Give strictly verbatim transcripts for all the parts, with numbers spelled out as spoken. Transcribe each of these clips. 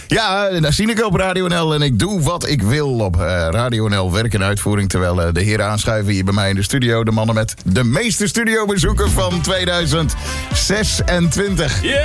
Ja, daar zie ik op Radio N L en ik doe wat ik wil op uh, Radio N L. Werk en uitvoering, terwijl uh, de heren aanschuiven hier bij mij in de studio. De mannen met de meeste studiobezoeken van tweeduizend zesentwintig. Yo!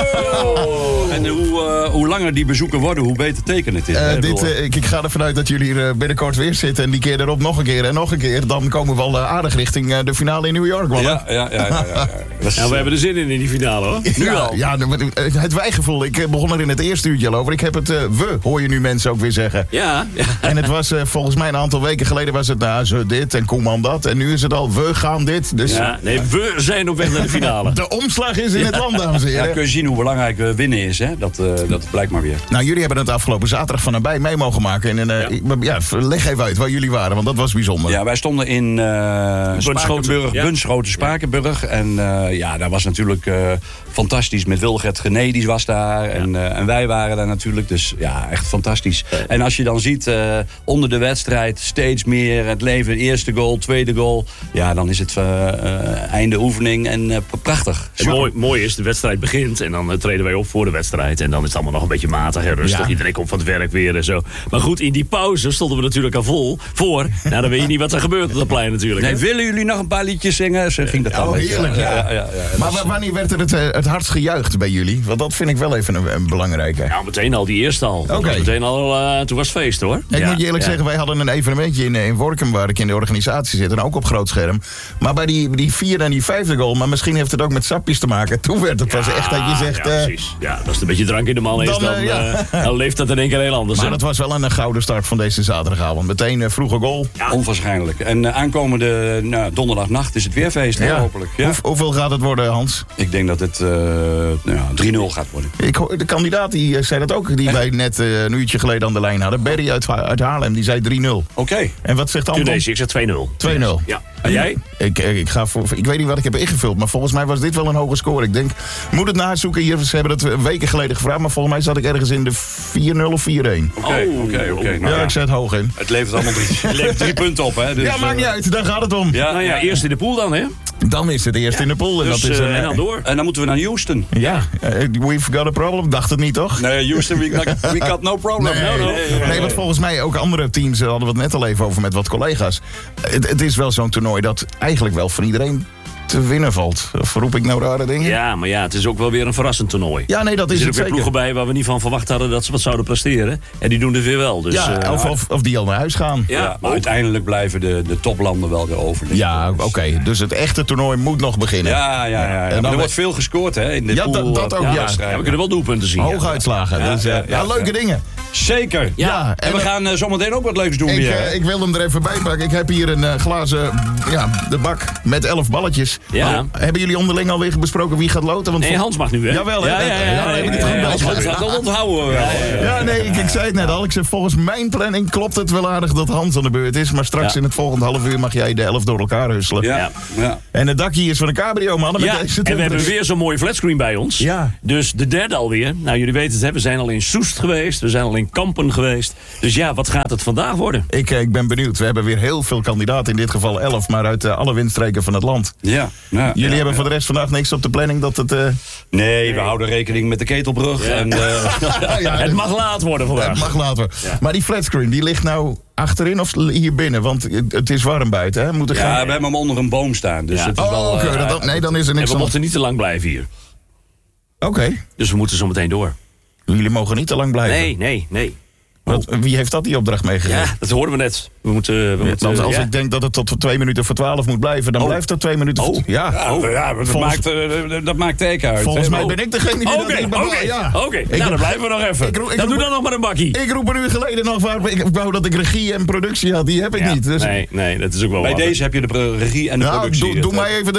En hoe, uh, hoe langer die bezoeken worden, hoe beter teken het is. Uh, dit, uh, ik, ik ga ervan uit dat jullie hier uh, binnenkort weer zitten. En die keer erop nog een keer en nog een keer. Dan komen we wel uh, aardig richting uh, de finale in New York. Man, ja, ja, ja, ja, ja, ja. Is, nou, we hebben er zin in in die finale, hoor. Nu ja, al. Ja, het wijgevoel. Ik begon er in het eerste uurtje al over. Ik heb het, uh, we, hoor je nu mensen ook weer zeggen. Ja. ja. En het was uh, volgens mij een aantal weken geleden was het, nou, ze dit en Koeman dat. En nu is het al, we gaan dit. Dus ja, nee, we zijn op weg naar de finale. De omslag is in ja. het land, dames en heren. Ja, kun je zien hoe belangrijk uh, winnen is, hè? Dat, uh, dat blijkt maar weer. Nou, jullie hebben het afgelopen zaterdag van nabij mee mogen maken. En, uh, ja. ja, leg even uit waar jullie waren, want dat was bijzonder. Ja, wij stonden in uh, Spakenburg, ja. Bunschoten, Spakenburg. Ja. En uh, ja, daar was natuurlijk uh, fantastisch. Met Wilgert Genedis was daar. Ja. En, uh, en wij waren daar natuurlijk. Dus ja, echt fantastisch. Ja. En als je dan ziet, uh, onder de wedstrijd steeds meer het leven. Eerste goal, tweede goal. Ja, dan is het uh, uh, einde oefening en uh, prachtig. En mooi, mooi is, de wedstrijd begint en dan uh, treden wij op voor de wedstrijd. En dan is het allemaal nog een beetje matig en rustig. Ja. Iedereen komt van het werk weer en zo. Maar goed, in die pauze stonden we natuurlijk al vol voor. Nou, dan weet je niet wat er gebeurt op dat plein natuurlijk. Nee, hè? Willen jullie nog een paar liedjes zingen? Zo ging dat dan. Oh, heerlijk, ja. ja, ja, ja, ja. Maar w- wanneer werd er het, het hardst gejuicht bij jullie? Want dat vind ik wel even een, een belangrijke. Ja, meteen al, die eerste al. Okay. Meteen al, uh, toen was het feest, hoor. Ik ja, moet je eerlijk ja. zeggen, wij hadden een evenementje in, in Workum waar ik in de organisatie zit. En ook op groot scherm. Maar bij die, die vierde en die vijfde goal, maar misschien heeft het ook met sapjes te maken. Toen werd het pas ja, echt dat je zegt... Ja, uh, precies. Ja, als het een beetje drank in de man is, dan, dan, uh, ja. uh, dan leeft dat in één keer heel anders. Maar hè? dat was wel een gouden start van deze zaterdagavond. Meteen uh, vroege goal. Ja. Onwaarschijnlijk. En uh, aankomende nou, donderdagnacht is het weer feest, ja. hopelijk. Ja. Hoe, hoeveel gaat het worden, Hans? Ik denk dat het uh, nou, drie nul gaat worden. Ik, de kandidaat die uh, zei dat ook, die wij net uh, een uurtje geleden aan de lijn hadden. Berry uit, uit Haarlem, die zei drie nul. Oké. Okay. En wat zegt Anton? Nee, ik zeg twee nul. twee nul. Ja. En jij? Ik, ik, ga voor, ik weet niet wat ik heb ingevuld, maar volgens mij was dit wel een hoge score. Ik denk, moet het nazoeken hier. Ze hebben het weken geleden gevraagd, maar volgens mij zat ik ergens in de vier nul of vier een. Oké, oké, oké. Ja, ik zet het hoog in. Het levert allemaal drie, het levert drie punten op, hè? Dus, ja, maakt niet uit, daar gaat het om. Ja, nou ja, eerst in de pool dan, hè? Dan is het eerst ja. in de pool. En, dus, dat is uh, een, en dan door. En dan moeten we naar Houston. Ja, uh, we've got a problem. Dacht het niet, toch? Nee, Houston, we got, we got no problem. Nee, no, no. nee, nee, nee, want volgens mij ook andere teams, hadden we het net al even over met wat collega's. Het, het is wel zo'n toernooi dat eigenlijk wel voor iedereen te winnen valt. Of roep ik nou rare dingen? Ja, maar ja, het is ook wel weer een verrassend toernooi. Ja, nee, dat is er het zitten ook weer ploegen bij waar we niet van verwacht hadden dat ze wat zouden presteren. En die doen het weer wel. Dus, ja, uh, of, of, of die al naar huis gaan. Ja, ja, maar uiteindelijk blijven de, de toplanden wel weer over. Ja, oké. Okay. Dus het echte toernooi moet nog beginnen. Ja, ja, ja. ja. En dan er wordt veel gescoord, hè? In de ja, pool, dat, dat ook, ja. ja. ja. We kunnen wel doelpunten zien. Hoge ja. uitslagen. Ja, dus, uh, ja, ja, ja, leuke ja. dingen. Zeker. Ja. ja. En, en we gaan uh, zometeen ook wat leuks doen ik, weer. Uh, ik wil hem er even bij pakken. Ik heb hier een uh, glazen, ja, de bak met elf balletjes. Ja. Oh, hebben jullie onderling alweer besproken wie gaat loten? Want nee, Hans mag nu, hè? Jawel, hè? Ja, ja, ja. ja, ja, ja, ja, ja, ja, ja. Dat onthouden we wel. Ja, ja, ja. ja nee, ik, ik zei het net al. Ik zeg, volgens mijn planning klopt het wel aardig dat Hans aan de beurt is. Maar straks ja. in het volgende half uur mag jij de elf door elkaar husselen. Ja. Ja. En het dakje is van een cabrio, mannen. Ja, met deze en we hebben weer zo'n mooie flatscreen bij ons. Ja. Dus de derde alweer. Nou, jullie weten het, hè? We zijn al in Soest geweest. We zijn al in Kampen geweest. Dus ja, wat gaat het vandaag worden? Ik, ik ben benieuwd. We hebben weer heel veel kandidaten. In dit geval elf, maar uit uh, alle windstreken van het land. Ja. ja jullie ja, hebben ja. voor de rest vandaag niks op de planning dat het... Uh... Nee, nee, we houden rekening met de Ketelbrug. Ja. En, uh... ja, ja, het mag laat worden vandaag. Het mag laat worden. Ja. Maar die flatscreen, die ligt nou achterin of hier binnen? Want het is warm buiten, hè? Moet er ja, geen... we hebben hem onder een boom staan. Dus ja. het is oh, wel, oké. okay, uh, nee, dan is er niks en we aan. mochten niet te lang blijven hier. Oké. Okay. Dus we moeten zo meteen door. Jullie mogen niet te lang blijven? Nee, nee, nee. Wat, wie heeft dat die opdracht meegegeven? Ja, dat hoorden we net. We moeten, we ja, moeten, als ja. ik denk dat het tot twee minuten voor twaalf moet blijven, dan oh. blijft het twee minuten voor oh. Ja, ja, oh. ja dat, volgens, maakt, uh, dat maakt teken uit. Volgens hè? mij oh. ben ik degene die Oké, dat oké, okay, ja. oké. Okay. Nou, dan blijven we nog even. Ik, ik, ik dan doe dan nog maar een bakkie. Ik roep een uur geleden nog waar ik wou dat ik regie en productie had. Die heb ik ja, niet. Dus nee, nee, dat is ook wel Bij wat. deze heb je de regie en de nou, productie. Doe, doe mij even de